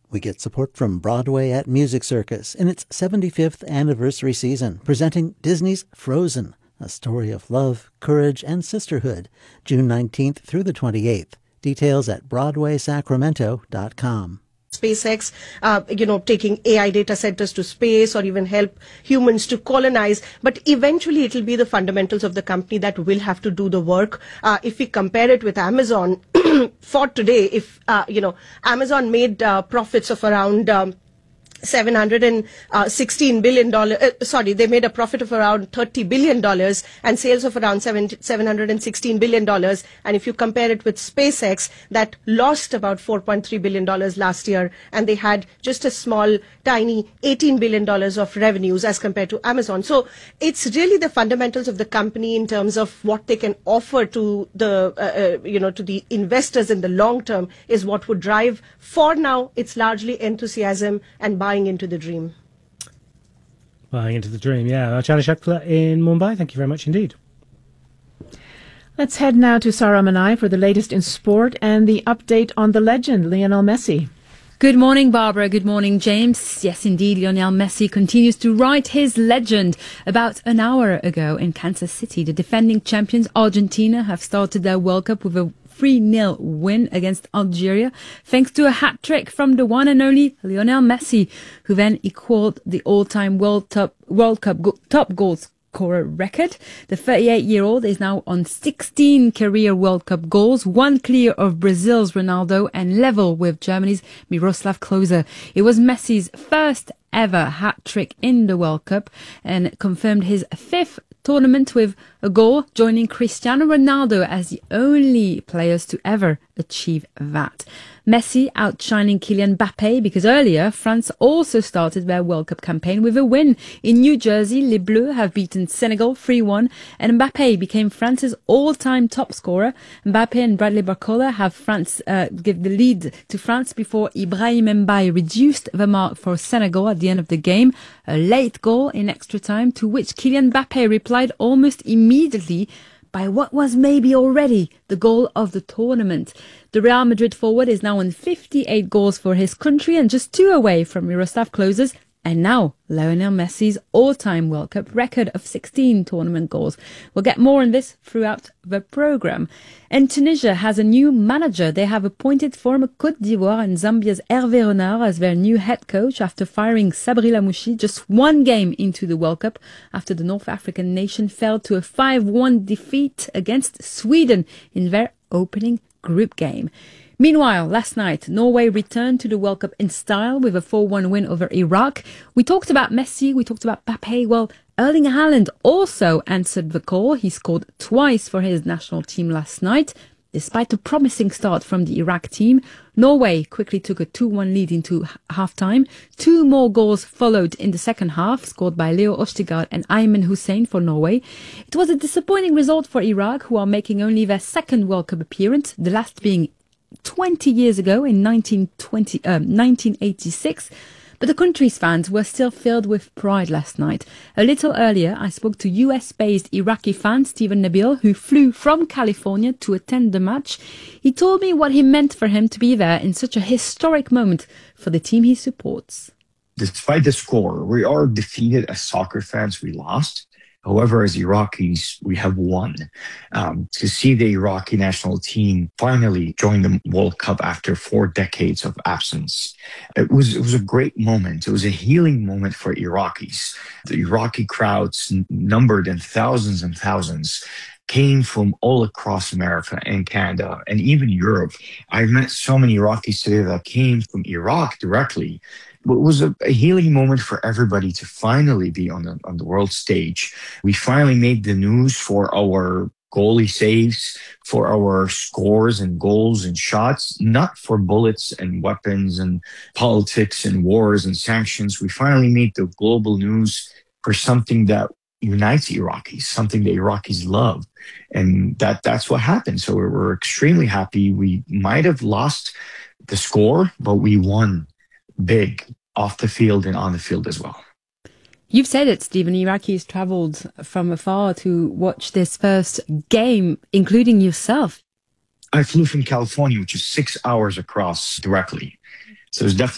We get support from Broadway at Music Circus in its 75th anniversary season, presenting Disney's Frozen, a story of love, courage, and sisterhood, June 19th through the 28th. Details at BroadwaySacramento.com. SpaceX, taking AI data centers to space or even help humans to colonize. But eventually it will be the fundamentals of the company that will have to do the work. If we compare it with Amazon, for today, if, Amazon made profits of around $716 billion. They made a profit of around $30 billion and sales of around $716 billion. And if you compare it with SpaceX, that lost about $4.3 billion last year, and they had just a small, tiny $18 billion of revenues as compared to Amazon. So it's really the fundamentals of the company in terms of what they can offer to the, to the investors in the long term is what would drive. For now, it's largely enthusiasm and buying into the dream. Buying into the dream, yeah. Achana Shakla in Mumbai, thank you very much indeed. Let's head now to Sarah Manai for the latest in sport and the update on the legend, Lionel Messi. Good morning, Barbara. Good morning, James. Yes, indeed, Lionel Messi continues to write his legend. About an hour ago in Kansas City, the defending champions Argentina have started their World Cup with a 3-0 win against Algeria, thanks to a hat-trick from the one and only Lionel Messi, who then equaled the all-time World Cup top goal scorer record. The 38-year-old is now on 16 career World Cup goals, one clear of Brazil's Ronaldo and level with Germany's Miroslav Klose. It was Messi's first ever hat-trick in the World Cup and confirmed his fifth tournament with a goal, joining Cristiano Ronaldo as the only players to ever achieve that. Messi outshining Kylian Mbappé because earlier France also started their World Cup campaign with a win. In New Jersey, Les Bleus have beaten Senegal 3-1 and Mbappé became France's all-time top scorer. Mbappé and Bradley Barcola have give the lead to France before Ibrahim Mbaye reduced the mark for Senegal at the end of the game. A late goal in extra time to which Kylian Mbappé replied almost immediately by what was maybe already the goal of the tournament. The Real Madrid forward is now on 58 goals for his country and just 2 away from Miroslav Klose's and now Lionel Messi's all-time World Cup record of 16 tournament goals. We'll get more on this throughout the programme. And Tunisia has a new manager. They have appointed former Côte d'Ivoire and Zambia's Hervé Renard as their new head coach after firing Sabri Lamouchi just one game into the World Cup after the North African nation fell to a 5-1 defeat against Sweden in their opening group game. Meanwhile, last night, Norway returned to the World Cup in style with a 4-1 win over Iraq. We talked about Messi, we talked about Mbappé. Well, Erling Haaland also answered the call. He scored twice for his national team last night. Despite a promising start from the Iraq team, Norway quickly took a 2-1 lead into half-time. 2 more goals followed in the second half, scored by Leo Østigard and Ayman Hussein for Norway. It was a disappointing result for Iraq, who are making only their second World Cup appearance, the last being 20 years ago in 1986. But the country's fans were still filled with pride last night. A little earlier, I spoke to US-based Iraqi fan Stephen Nabil, who flew from California to attend the match. He told me what it meant for him to be there in such a historic moment for the team he supports. Despite the score, we are defeated as soccer fans. We lost. However, as Iraqis, we have won. To see the Iraqi national team finally join the World Cup after 4 decades of absence, it was a great moment. It was a healing moment for Iraqis. The Iraqi crowds, numbered in thousands and thousands, came from all across America and Canada and even Europe. I've met so many Iraqis today that came from Iraq directly. It was a healing moment for everybody to finally be on the world stage. We finally made the news for our goalie saves, for our scores and goals and shots, not for bullets and weapons and politics and wars and sanctions. We finally made the global news for something that unites Iraqis, something that Iraqis love. And that's what happened. So we're extremely happy. We might have lost the score, but we won big off the field and on the field as well. You've said it, Stephen. Iraqis travelled from afar to watch this first game, including yourself. I flew from California, which is 6 hours across directly. So it was definitely